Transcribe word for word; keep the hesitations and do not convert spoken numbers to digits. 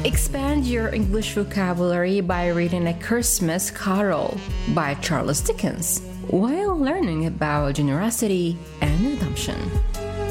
Expand your English vocabulary by reading A Christmas Carol by Charles Dickens while learning about generosity and redemption.